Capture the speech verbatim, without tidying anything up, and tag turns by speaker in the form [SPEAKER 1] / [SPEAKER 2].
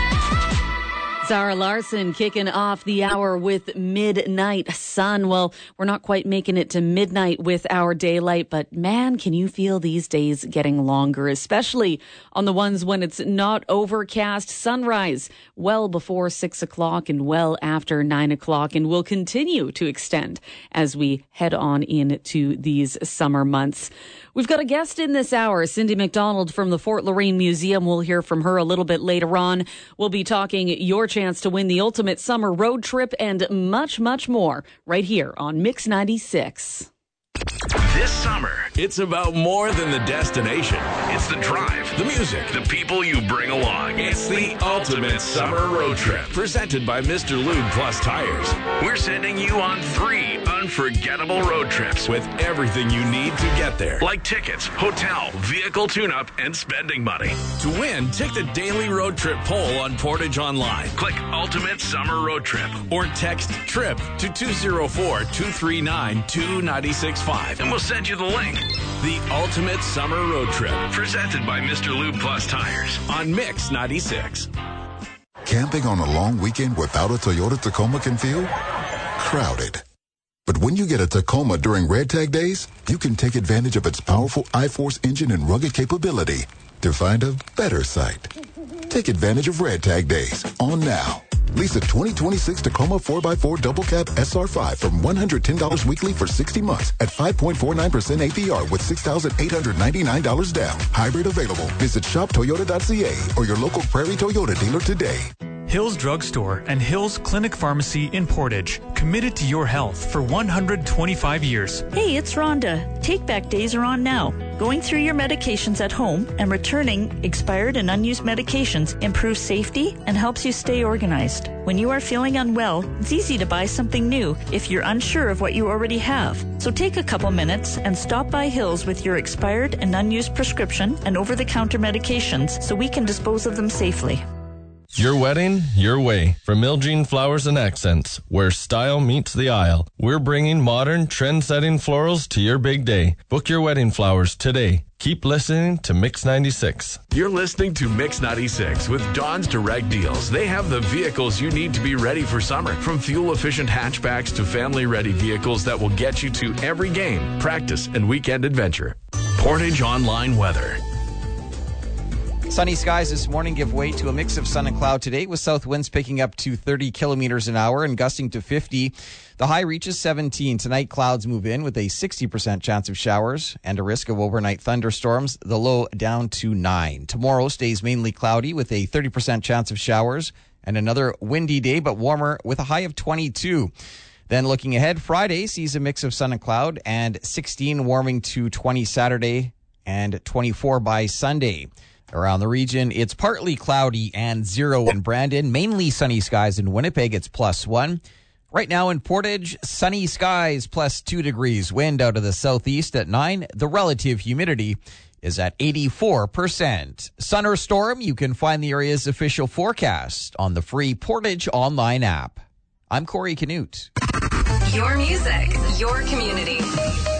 [SPEAKER 1] Zara Larson kicking off the hour with Midnight Sun. Well, we're not quite making it to midnight with our daylight, but man, can you feel these days getting longer, especially on the ones when it's not overcast. Sunrise well before six o'clock and well after nine o'clock, and will continue to extend as we head on into these summer months. We've got a guest in this hour, Cindy McDonald from the Fort Loraine Museum. We'll hear from her a little bit later on. We'll be talking your chance to win the ultimate summer road trip and much, much more right here on Mix ninety-six.
[SPEAKER 2] This summer, it's about more than the destination. It's the drive, the music, the people you bring along. It's the ultimate summer road trip. Presented by Mister Lube Plus Tires. We're sending you on three unforgettable road trips with everything you need to get there. Like tickets, hotel, vehicle tune-up, and spending money. To win, take the daily road trip poll on Portage Online. Click Ultimate Summer Road Trip or text TRIP to two zero four, two three nine, two nine six five and we'll send you the link. The Ultimate Summer Road Trip, presented by Mister Lube Plus Tires on Mix ninety-six.
[SPEAKER 3] Camping on a long weekend without a Toyota Tacoma can feel crowded. But when you get a Tacoma during Red Tag Days, you can take advantage of its powerful I-Force engine and rugged capability to find a better site. Take advantage of Red Tag Days on now. Lease a twenty twenty-six Tacoma four by four Double Cab S R five from one hundred ten dollars weekly for sixty months at five point four nine percent A P R with six thousand eight hundred ninety-nine dollars down. Hybrid available. Visit shop toyota dot c a or your local Prairie Toyota dealer today.
[SPEAKER 4] Hills Drugstore and Hills Clinic Pharmacy in Portage, committed to your health for one hundred twenty-five years.
[SPEAKER 5] Hey, it's Rhonda. Take-back days are on now. Going through your medications at home and returning expired and unused medications improves safety and helps you stay organized. When you are feeling unwell, it's easy to buy something new if you're unsure of what you already have. So take a couple minutes and stop by Hills with your expired and unused prescription and over-the-counter medications so we can dispose of them safely.
[SPEAKER 6] Your wedding, your way. From Ilgene Flowers and Accents, where style meets the aisle. We're bringing modern, trend-setting florals to your big day. Book your wedding flowers today. Keep listening to Mix ninety-six.
[SPEAKER 2] You're listening to Mix ninety-six with Don's Direct Deals. They have the vehicles you need to be ready for summer. From fuel-efficient hatchbacks to family-ready vehicles that will get you to every game, practice, and weekend adventure. Portage Online Weather.
[SPEAKER 7] Sunny skies this morning give way to a mix of sun and cloud today, with south winds picking up to thirty kilometers an hour and gusting to fifty. The high reaches seventeen. Tonight, clouds move in with a sixty percent chance of showers and a risk of overnight thunderstorms. The low down to nine. Tomorrow stays mainly cloudy with a thirty percent chance of showers and another windy day, but warmer with a high of twenty-two. Then looking ahead, Friday sees a mix of sun and cloud and sixteen warming to twenty Saturday and twenty-four by Sunday. Around the region, it's partly cloudy and zero in Brandon. Mainly sunny skies in Winnipeg, it's plus one. Right now in Portage, sunny skies plus two degrees. Wind out of the southeast at nine. The relative humidity is at eighty-four percent. Sun or storm, you can find the area's official forecast on the free Portage Online app. I'm Corey Canute.
[SPEAKER 8] Your music, your community.